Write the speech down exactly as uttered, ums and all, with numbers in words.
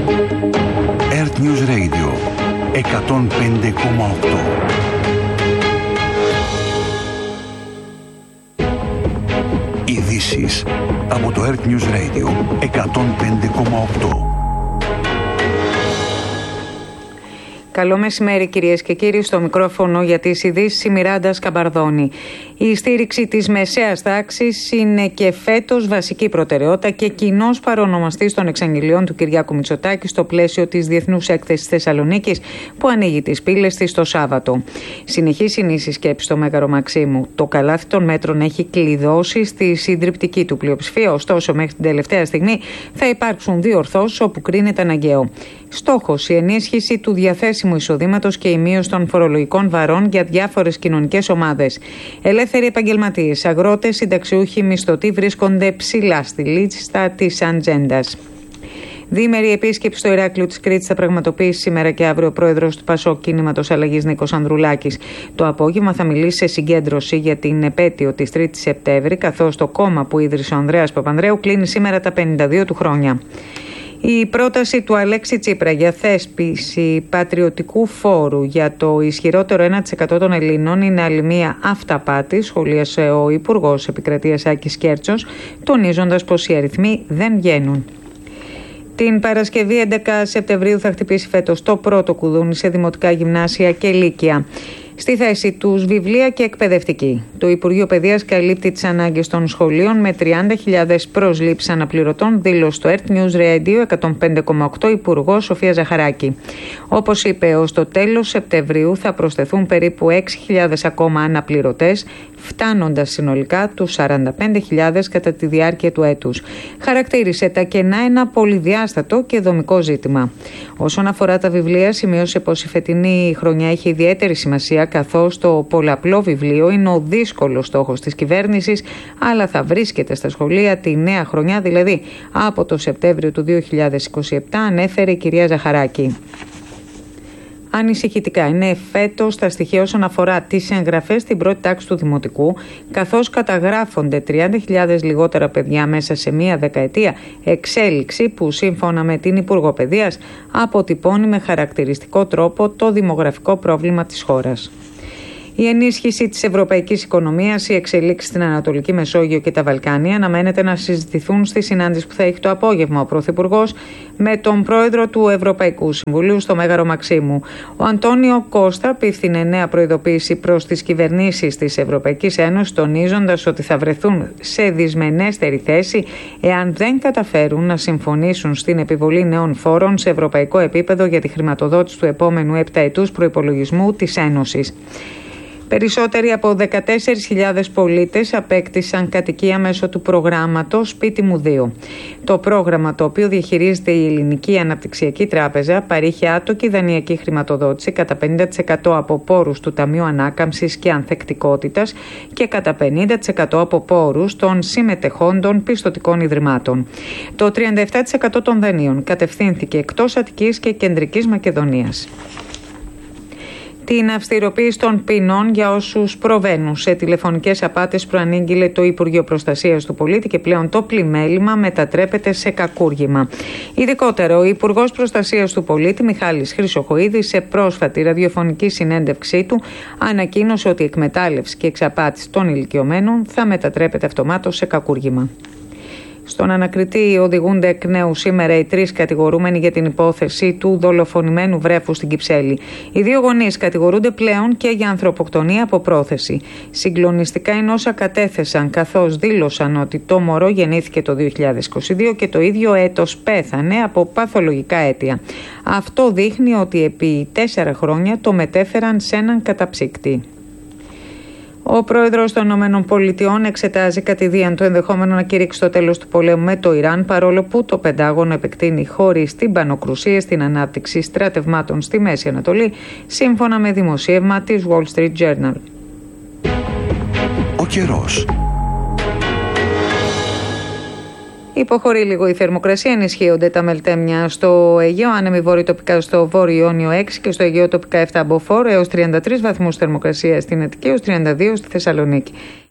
Earth News Radio εκατόν πέντε κόμμα οκτώ. Ειδήσεις από το Earth News Radio εκατόν πέντε κόμμα οκτώ. Καλό μεσημέρι κυρίες και κύριοι, στο μικρόφωνο για τις ειδήσεις η Μιράντα Σκαμπαρδόνη. Η στήριξη της μεσαίας τάξης είναι και φέτος βασική προτεραιότητα και κοινός παρονομαστής των εξαγγελιών του Κυριάκου Μητσοτάκη στο πλαίσιο της Διεθνούς Έκθεσης Θεσσαλονίκης που ανοίγει τις πύλες της το Σάββατο. Συνεχής είναι η συσκέψη στο Μέγαρο Μαξίμου. Το καλάθι των μέτρων έχει κλειδώσει στη συντριπτική του πλειοψηφία, ωστόσο μέχρι την τελευταία στιγμή θα υπάρξουν δύο ορθώσεις όπου κρίνεται αναγκαίο. Στόχος η ενίσχυση του διαθέσιμου εισοδήματος και η μείωση των φορολογικών βαρών για διάφορες κοινωνικές ομάδες. Ελεύθεροι επαγγελματίες, αγρότες, συνταξιούχοι, μισθωτοί βρίσκονται ψηλά στη λίστα της ατζέντας. Διήμερη επίσκεψη στο Ηράκλειο της Κρήτης θα πραγματοποιήσει σήμερα και αύριο ο πρόεδρος του Πασόκ Κίνηματος Αλλαγής Νίκος Ανδρουλάκης. Το απόγευμα θα μιλήσει σε συγκέντρωση για την επέτειο της τρίτης Σεπτέμβρη, καθώς το κόμμα που ίδρυσε ο Ανδρέας Παπανδρέου κλείνει σήμερα τα πενήντα δύο του χρόνια. Η πρόταση του Αλέξη Τσίπρα για θέσπιση πατριωτικού φόρου για το ισχυρότερο ένα τοις εκατό των Ελλήνων είναι άλλη μία αυταπάτη, σχολίασε ο Υπουργός Επικρατείας Άκης Κέρτσος, τονίζοντας πως οι αριθμοί δεν βγαίνουν. Την Παρασκευή έντεκα Σεπτεμβρίου θα χτυπήσει φέτος το πρώτο κουδούνι σε δημοτικά γυμνάσια και λύκεια. Στη θέση τους βιβλία και εκπαιδευτική. Το Υπουργείο Παιδείας καλύπτει τις ανάγκες των σχολείων με τριάντα χιλιάδες προσλήψεις αναπληρωτών, δήλωσε στο Earth News Radio εκατόν πέντε κόμμα οκτώ Υπουργός Σοφία Ζαχαράκη. Όπως είπε, ως το τέλος Σεπτεμβρίου θα προσθεθούν περίπου έξι χιλιάδες ακόμα αναπληρωτές, φτάνοντας συνολικά τους σαράντα πέντε χιλιάδες κατά τη διάρκεια του έτους. Χαρακτήρισε τα κενά ένα πολυδιάστατο και δομικό ζήτημα. Όσον αφορά τα βιβλία, σημείωσε πως η φετινή χρονιά έχει ιδιαίτερη σημασία, καθώς το πολλαπλό βιβλίο είναι ο δύσκολος στόχος της κυβέρνησης, αλλά θα βρίσκεται στα σχολεία τη νέα χρονιά, δηλαδή από το Σεπτέμβριο του δύο χιλιάδες είκοσι επτά, ανέφερε η κυρία Ζαχαράκη. Ανησυχητικά είναι φέτος τα στοιχεία όσον αφορά τις εγγραφές στην πρώτη τάξη του Δημοτικού, καθώς καταγράφονται τριάντα χιλιάδες λιγότερα παιδιά μέσα σε μία δεκαετία, εξέλιξη που σύμφωνα με την Υπουργό Παιδείας αποτυπώνει με χαρακτηριστικό τρόπο το δημογραφικό πρόβλημα της χώρας. Η ενίσχυση της ευρωπαϊκής οικονομίας, οι εξελίξεις στην Ανατολική Μεσόγειο και τα Βαλκάνια αναμένεται να συζητηθούν στη συνάντηση που θα έχει το απόγευμα ο Πρωθυπουργός με τον Πρόεδρο του Ευρωπαϊκού Συμβουλίου στο Μέγαρο Μαξίμου. Ο Αντώνιο Κώστα απίφθινε νέα προειδοποίηση προς τις κυβερνήσεις της Ευρωπαϊκής Ένωσης, τονίζοντας ότι θα βρεθούν σε δυσμενέστερη θέση εάν δεν καταφέρουν να συμφωνήσουν στην επιβολή νέων φόρων σε ευρωπαϊκό επίπεδο για τη χρηματοδότηση του επόμενου επταετούς προϋπολογισμού της Ένωσης. Περισσότεροι από δεκατέσσερις χιλιάδες πολίτες απέκτησαν κατοικία μέσω του προγράμματος Σπίτι μου δύο. Το πρόγραμμα, το οποίο διαχειρίζεται η Ελληνική Αναπτυξιακή Τράπεζα, παρήχε άτοκη δανειακή χρηματοδότηση κατά πενήντα τοις εκατό από πόρους του Ταμείου Ανάκαμψης και Ανθεκτικότητας και κατά πενήντα τοις εκατό από πόρους των συμμετεχόντων πιστωτικών ιδρυμάτων. Το τριάντα επτά τοις εκατό των δανείων κατευθύνθηκε εκτός Αττικής και Κεντρικής Μακεδονίας. Την αυστηροποίηση των ποινών για όσους προβαίνουν σε τηλεφωνικές απάτες προανήγγειλε το Υπουργείο Προστασίας του Πολίτη και πλέον το πλημέλημα μετατρέπεται σε κακούργημα. Ειδικότερα, ο Υπουργός Προστασίας του Πολίτη Μιχάλης Χρυσοχοΐδης σε πρόσφατη ραδιοφωνική συνέντευξή του ανακοίνωσε ότι η εκμετάλλευση και εξαπάτηση των ηλικιωμένων θα μετατρέπεται αυτομάτως σε κακούργημα. Στον ανακριτή οδηγούνται εκ νέου σήμερα οι τρεις κατηγορούμενοι για την υπόθεση του δολοφονημένου βρέφου στην Κυψέλη. Οι δύο γονείς κατηγορούνται πλέον και για ανθρωποκτονία από πρόθεση. Συγκλονιστικά είναι όσα κατέθεσαν, καθώς δήλωσαν ότι το μωρό γεννήθηκε το δύο χιλιάδες είκοσι δύο και το ίδιο έτος πέθανε από παθολογικά αίτια. Αυτό δείχνει ότι επί τέσσερα χρόνια το μετέφεραν σε έναν καταψύκτη. Ο πρόεδρος των ΗΠΑ εξετάζει κατηδίαν το ενδεχόμενο να κηρύξει το τέλος του πολέμου με το Ιράν, παρόλο που το Πεντάγωνο επεκτείνει χωρίς τυμπανοκρουσίες στην ανάπτυξη στρατευμάτων στη Μέση Ανατολή, σύμφωνα με δημοσίευμα της Wall Street Journal. Ο καιρός. Υποχωρεί λίγο η θερμοκρασία, ενισχύονται τα μελτέμια στο Αιγαίο, άνεμοι βόρειοι τοπικά στο Βόρειο Ιόνιο έξι και στο Αιγαίο τοπικά επτά μποφόρ έως τριάντα τρεις βαθμούς θερμοκρασία στην Αττική, έως τριάντα δύο στη Θεσσαλονίκη.